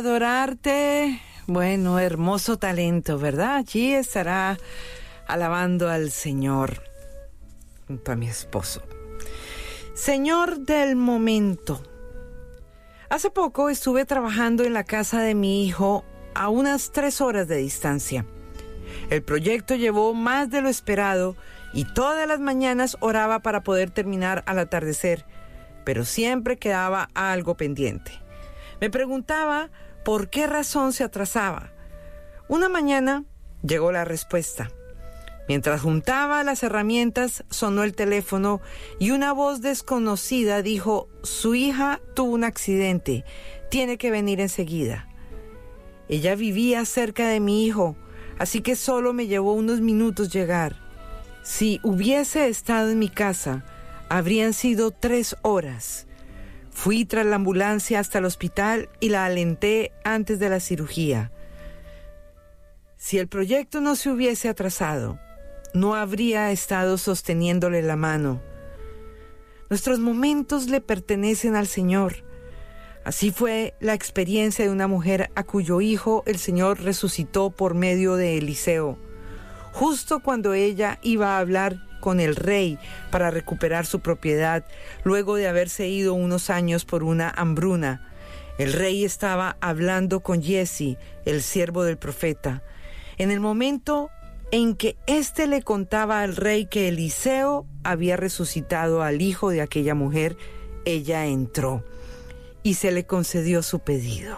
Adorarte, bueno, hermoso talento, ¿verdad? Allí estará alabando al Señor junto a mi esposo. Señor del momento. Hace poco estuve trabajando en la casa de mi hijo a unas 3 horas de distancia. El proyecto llevó más de lo esperado y todas las mañanas oraba para poder terminar al atardecer, pero siempre quedaba algo pendiente. Me preguntaba por qué razón se atrasaba. Una mañana llegó la respuesta. Mientras juntaba las herramientas, sonó el teléfono y una voz desconocida dijo: su hija tuvo un accidente, tiene que venir enseguida. Ella vivía cerca de mi hijo, así que solo me llevó unos minutos llegar. Si hubiese estado en mi casa, habrían sido 3 horas. Fui tras la ambulancia hasta el hospital y la alenté antes de la cirugía. Si el proyecto no se hubiese atrasado, no habría estado sosteniéndole la mano. Nuestros momentos le pertenecen al Señor. Así fue la experiencia de una mujer a cuyo hijo el Señor resucitó por medio de Eliseo. Justo cuando ella iba a hablar con el rey para recuperar su propiedad, luego de haberse ido unos años por una hambruna. El rey estaba hablando con Giezi, el siervo del profeta. En el momento en que éste le contaba al rey que Eliseo había resucitado al hijo de aquella mujer, ella entró y se le concedió su pedido.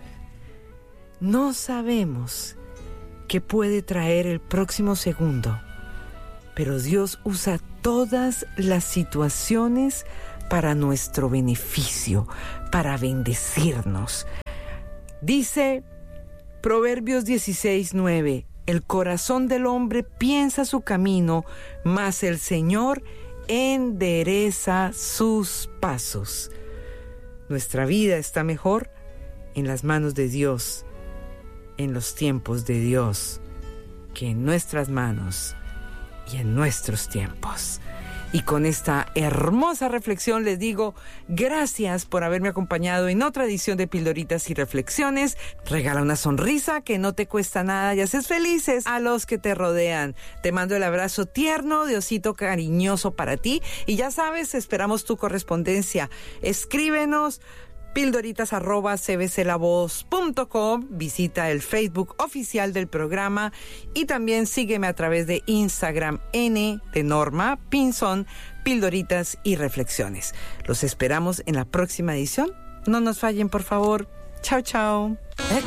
No sabemos qué puede traer el próximo segundo, pero Dios usa todas las situaciones para nuestro beneficio, para bendecirnos. Dice Proverbios 16:9, el corazón del hombre piensa su camino, mas el Señor endereza sus pasos. Nuestra vida está mejor en las manos de Dios, en los tiempos de Dios, que en nuestras manos y en nuestros tiempos. Y con esta hermosa reflexión les digo gracias por haberme acompañado en otra edición de Pildoritas y Reflexiones. Regala una sonrisa que no te cuesta nada y haces felices a los que te rodean. Te mando el abrazo tierno de osito cariñoso para ti y ya sabes, esperamos tu correspondencia. Escríbenos pildoritas@cbclavoz.com, visita el Facebook oficial del programa y también sígueme a través de Instagram, N de Norma Pinzón, Pildoritas y Reflexiones. Los esperamos en la próxima edición. No nos fallen, por favor. Chao, chao.